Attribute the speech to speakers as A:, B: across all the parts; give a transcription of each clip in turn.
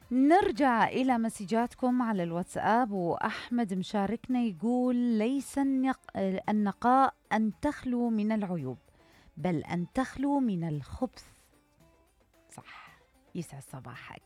A: نرجع إلى مسجاتكم على الواتساب، وأحمد مشاركنا يقول: ليس النقاء أن تخلو من العيوب، بل أن تخلو من الخبث. صح، يسعد صباحك.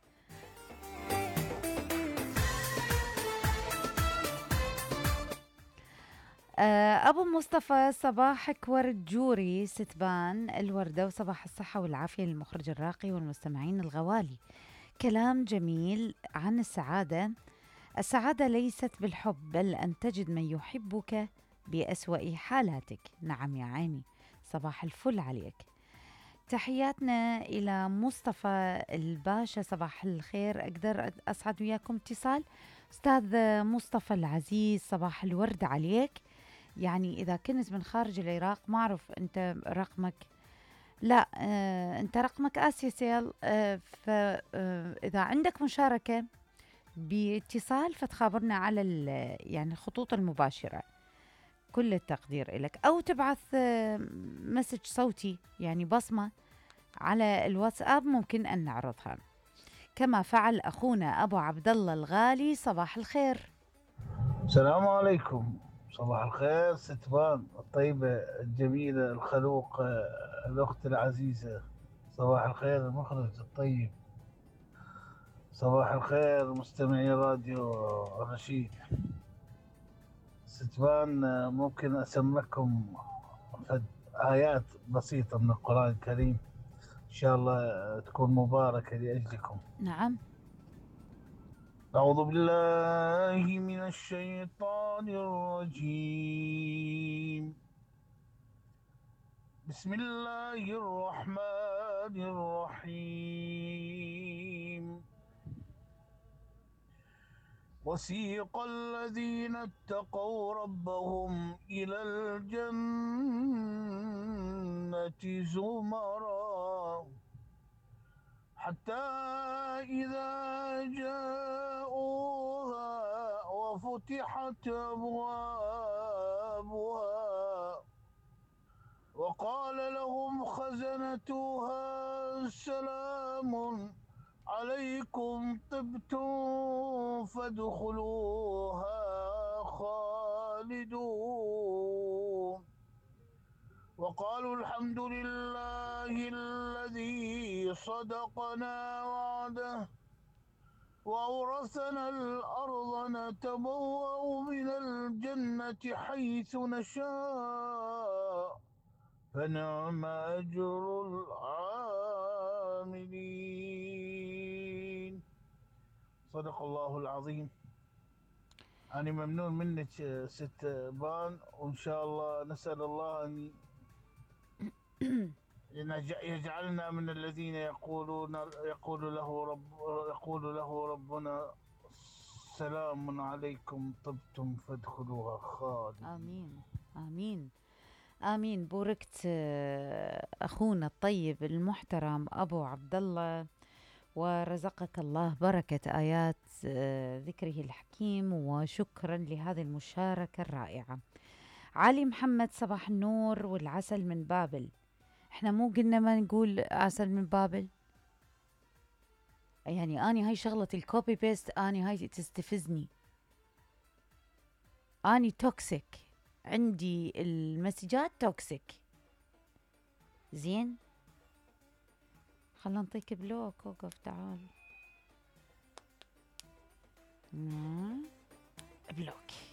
A: أبو مصطفى: صباحك ورد جوري ستبان الوردة، وصباح الصحة والعافية للمخرج الراقي والمستمعين الغوالي. كلام جميل عن السعادة. السعادة ليست بالحب، بل أن تجد من يحبك بأسوأ حالاتك. نعم يا عيني، صباح الفل عليك. تحياتنا إلى مصطفى الباشا، صباح الخير. أقدر أسعد وياكم اتصال؟ أستاذ مصطفى العزيز، صباح الورد عليك. يعني إذا كنت من خارج العراق، ما أعرف أنت رقمك، لا أنت رقمك آسيا سيل، فإذا عندك مشاركة باتصال فتخابرنا على يعني الخطوط المباشرة. كل التقدير لك، أو تبعث مسج صوتي، يعني بصمة على الواتساب، ممكن أن نعرضها كما فعل أخونا أبو عبد الله الغالي. صباح الخير.
B: السلام عليكم. صباح الخير ستبان الطيبة الجميلة الخلوق، الأخت العزيزة. صباح الخير المخرج الطيب. صباح الخير مستمعي راديو الرشيد. ستبان، ممكن أسمعكم فد آيات بسيطة من القرآن الكريم، إن شاء الله تكون مباركة لأجلكم.
A: نعم.
B: أعوذ بالله من الشيطان الرجيم. بسم الله الرحمن الرحيم. وسيق الذين اتقوا ربهم إلى الجنة زمرا حتى إذا جاءوها وفتحت أبوابها وقال لهم خزنتها سلام عليكم طبتم فادخلوها خالدون وقالوا الحمد لله الذي صدقنا وعده وأورثنا الأرض نتبوأ من الجنة حيث نشاء فنعم أجر العاملين. صدق الله العظيم. أنا ممنون منك ست بان، وإن شاء الله نسأل الله أن يجعلنا من الذين يقول له ربنا سلام عليكم طبتم فادخلوها خالدين.
A: آمين آمين آمين. بوركت أخونا الطيب المحترم أبو عبد الله، ورزقك الله بركة آيات ذكره الحكيم، وشكرا لهذه المشاركة الرائعة. علي محمد: صباح النور والعسل من بابل. احنا مو قلنا ما نقول عسل من بابل؟ يعني اني هاي شغلة الكوبي بيست، اني هاي تستفزني، اني توكسيك، عندي المسجات توكسيك. زين، خلنا نعطيك بلوك. وقف تعال. بلوك.